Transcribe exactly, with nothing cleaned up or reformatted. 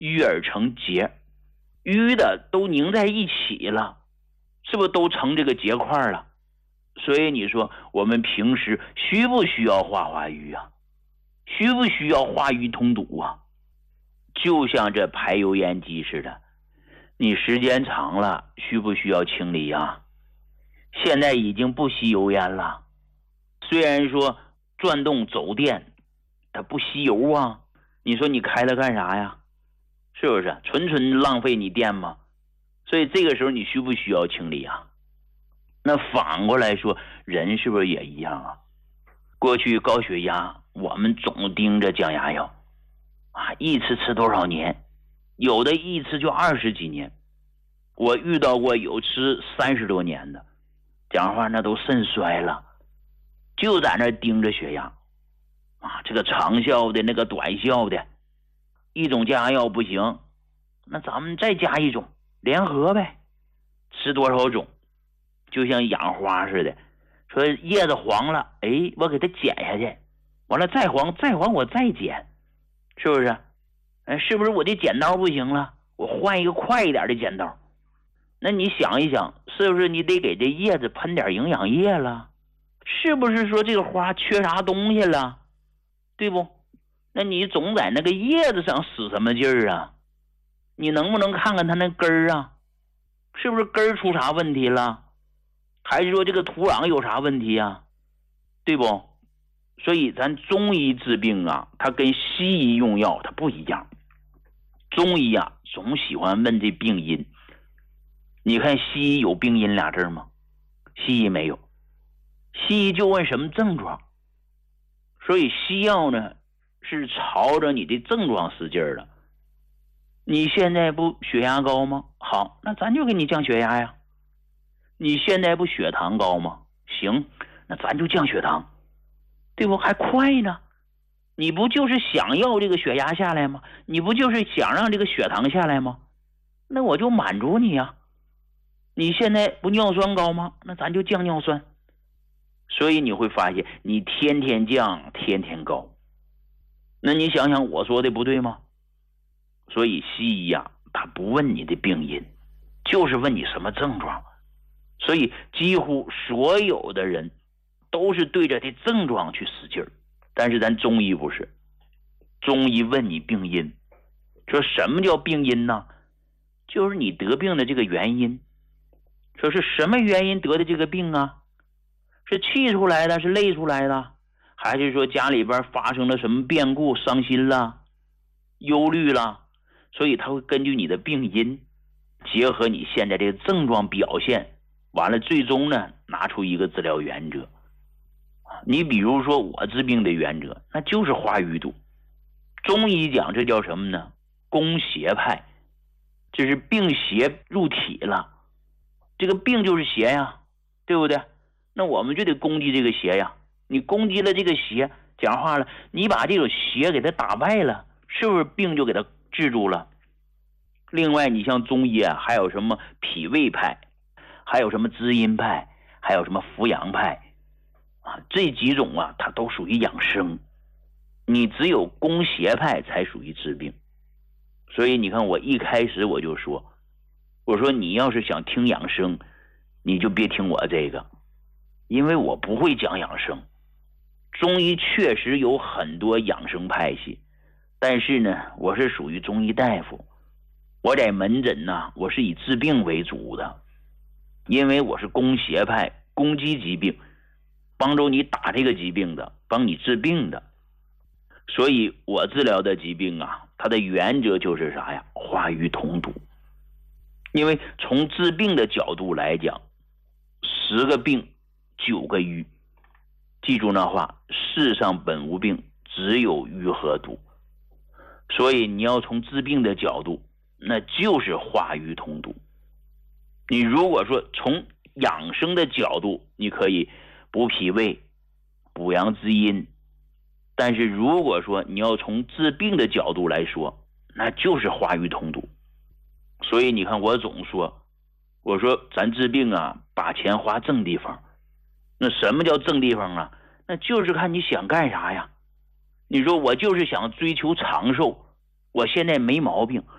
淤而成结，淤的都凝在一起了，是不是都成这个结块了？所以你说我们平时需不需要化化瘀啊？需不需要化瘀通堵啊？就像这排油烟机似的，你时间长了需不需要清理啊？现在已经不吸油烟了，虽然说转动走电它不吸油啊，你说你开它干啥呀？是不是纯纯浪费你电吗？所以这个时候你需不需要清理啊？那反过来说，人是不是也一样啊？过去高血压我们总盯着降压药啊，一吃吃多少年，有的一吃就二十几年，我遇到过有吃三十多年的，讲话那都肾衰了，就在那盯着血压啊，这个长效的那个短效的，一种降压药不行，那咱们再加一种联合呗，吃多少种，就像养花似的，说叶子黄了，哎，我给它剪下去，完了再黄再黄我再剪，是不是？哎，是不是我的剪刀不行了，我换一个快一点的剪刀？那你想一想，是不是你得给这叶子喷点营养液了？是不是说这个花缺啥东西了？对不？那你总在那个叶子上使什么劲儿啊？你能不能看看它那根儿啊？是不是根儿出啥问题了？还是说这个土壤有啥问题啊？对不？所以咱中医治病啊，它跟西医用药它不一样。中医啊总喜欢问这病因，你看西医有病因俩字吗？西医没有，西医就问什么症状。所以西药呢是朝着你的症状使劲儿的。你现在不血压高吗？好，那咱就给你降血压呀。你现在不血糖高吗？行，那咱就降血糖，对不？还快呢。你不就是想要这个血压下来吗？你不就是想让这个血糖下来吗？那我就满足你呀。你现在不尿酸高吗？那咱就降尿酸。所以你会发现你天天降天天高。那你想想我说的不对吗？所以西医啊他不问你的病因，就是问你什么症状。所以几乎所有的人都是对着这症状去使劲儿，但是咱中医不是，中医问你病因。说什么叫病因呢？就是你得病的这个原因。说是什么原因得的这个病啊？是气出来的，是累出来的，还是说家里边发生了什么变故，伤心了，忧虑了？所以他会根据你的病因，结合你现在这个症状表现，完了最终呢拿出一个治疗原则。你比如说我治病的原则那就是化瘀堵。中医讲这叫什么呢？攻邪派，这是病邪入体了，这个病就是邪呀，对不对？那我们就得攻击这个邪呀。你攻击了这个邪，讲话了，你把这种邪给它打败了，是不是病就给它治住了？另外你像中医啊还有什么脾胃派，还有什么滋阴派，还有什么扶阳派啊，这几种啊它都属于养生，你只有攻邪派才属于治病。所以你看我一开始我就说，我说你要是想听养生，你就别听我这个，因为我不会讲养生。中医确实有很多养生派系，但是呢我是属于中医大夫，我在门诊呢我是以治病为主的，因为我是攻邪派，攻击疾病，帮助你打这个疾病的，帮你治病的。所以我治疗的疾病啊，它的原则就是啥呀？化瘀通堵。因为从治病的角度来讲，十个病九个瘀。记住那话，世上本无病，只有瘀和堵。所以你要从治病的角度，那就是化瘀通堵。你如果说从养生的角度，你可以补脾胃，补阳滋阴，但是如果说你要从治病的角度来说，那就是化瘀通堵。所以你看我总说，我说咱治病啊把钱花正地方。那什么叫正地方啊？那就是看你想干啥呀。你说我就是想追求长寿，我现在没毛病，